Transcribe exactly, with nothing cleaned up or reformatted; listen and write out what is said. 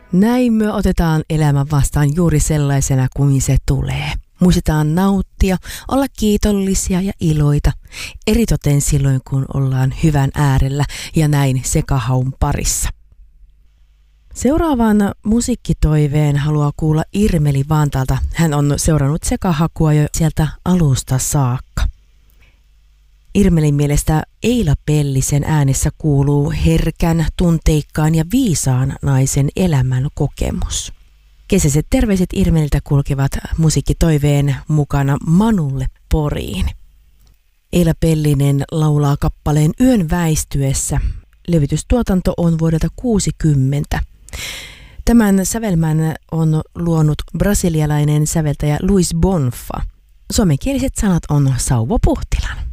Näin me otetaan elämä vastaan juuri sellaisena kuin se tulee. Muistetaan nauttia, olla kiitollisia ja iloita, eritoten silloin kun ollaan hyvän äärellä ja näin sekahaun parissa. Seuraavan musiikkitoiveen haluaa kuulla Irmeli Vantaalta. Hän on seurannut sekahakua jo sieltä alusta saakka. Irmelin mielestä Eila Pellisen äänessä kuuluu herkän, tunteikkaan ja viisaan naisen elämän kokemus. Kesäiset terveiset Irmeliltä kulkevat musiikkitoiveen mukana Manulle Poriin. Eila Pellinen laulaa kappaleen Yön väistyessä. Levytystuotanto on vuodelta kuusikymmentä. Tämän sävelmän on luonut brasilialainen säveltäjä Luis Bonfa. Suomenkieliset sanat on Sauvo Puhtilan.